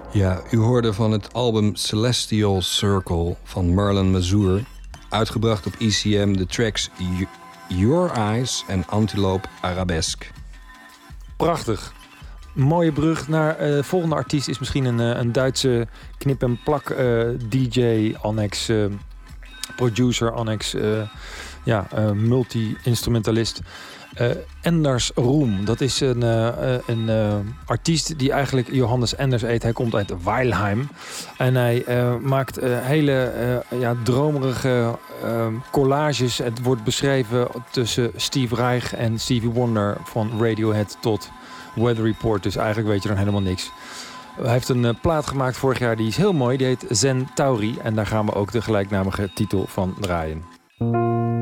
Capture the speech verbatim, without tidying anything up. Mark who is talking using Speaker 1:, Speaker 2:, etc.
Speaker 1: Ja, u hoorde van het album Celestial Circle van Marlon Mazur. Uitgebracht op E C M de tracks Your Eyes en Antelope Arabesque.
Speaker 2: Prachtig. Mooie brug naar uh, volgende artiest is misschien een, uh, een Duitse knip-en-plak uh, D J, annex uh, producer, annex uh, ja, uh, multi-instrumentalist. Uh, Enders Roem, dat is een, uh, een uh, artiest die eigenlijk Johannes Enders eet. Hij komt uit Weilheim en hij uh, maakt uh, hele uh, ja, dromerige uh, collages. Het wordt beschreven tussen Steve Reich en Stevie Wonder, van Radiohead tot Weather Report. Dus eigenlijk weet je dan helemaal niks. Hij heeft een uh, plaat gemaakt vorig jaar, die is heel mooi. Die heet Zen Tauri en daar gaan we ook de gelijknamige titel van draaien.